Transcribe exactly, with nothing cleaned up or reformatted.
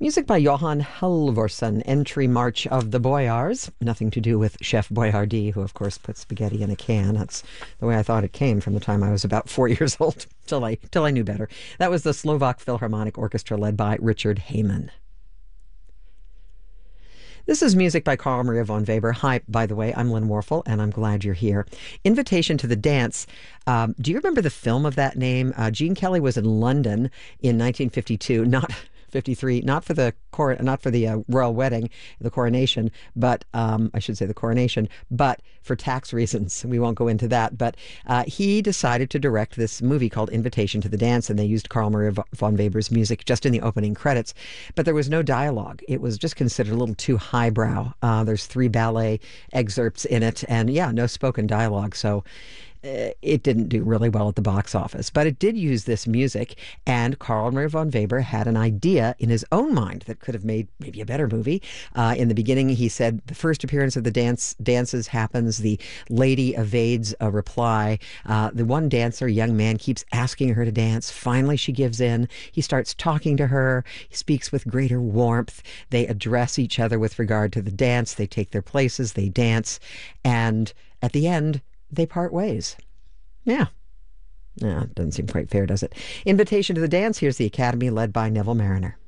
Music by Johan Halvorsen, Entry March of the Boyars. Nothing to do with Chef Boyardee, who, of course, put spaghetti in a can. That's the way I thought it came from the time I was about four years old, till I, till I knew better. That was the Slovak Philharmonic Orchestra led by Richard Heyman. This is music by Carl Maria von Weber. Hi, by the way, I'm Lynn Warfel, and I'm glad you're here. Invitation to the Dance. Um, do you remember the film of that name? Uh, Gene Kelly was in London in nineteen fifty-two, not fifty-three, not for the cor- not for the uh, royal wedding, the coronation, but um, I should say the coronation, but for tax reasons. We won't go into that. But uh, he decided to direct this movie called Invitation to the Dance, and they used Carl Maria von Weber's music just in the opening credits. But there was no dialogue. It was just considered a little too highbrow. Uh, there's three ballet excerpts in it, and yeah, no spoken dialogue. So Uh, it didn't do really well at the box office, but it did use this music, and Carl Maria von Weber had an idea in his own mind that could have made maybe a better movie. Uh, in the beginning, he said the first appearance of the dance dances happens. The lady evades a reply. Uh, the one dancer, young man, keeps asking her to dance. Finally, she gives in. He starts talking to her. He speaks with greater warmth. They address each other with regard to the dance. They take their places. They dance. And at the end, they part ways. Yeah. Yeah, doesn't seem quite fair, does it? Invitation to the Dance. Here's the Academy led by Neville Mariner.